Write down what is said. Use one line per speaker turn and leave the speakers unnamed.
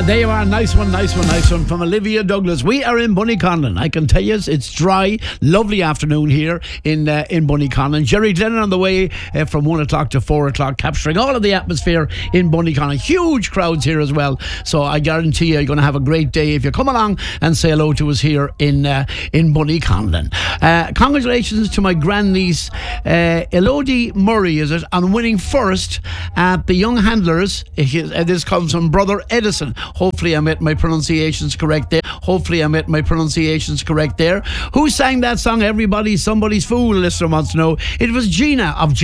There you are. Nice one from Olivia Douglas. We are in Bunnyconlon. I can tell you it's dry, lovely afternoon here in Bunnyconlon. Jerry Glennon on the way from 1 o'clock to 4 o'clock, capturing all of the atmosphere in Bunnyconlon. Huge crowds here as well. So I guarantee you're going to have a great day if you come along and say hello to us here in Bunnyconlon. Congratulations to my grandniece, Elodie Murray, is it, on winning first at the Young Handlers. This comes from Brother Edison. Hopefully I met my pronunciations correct there. Who sang that song, Everybody's Somebody's Fool? Listener wants to know. It was Gina of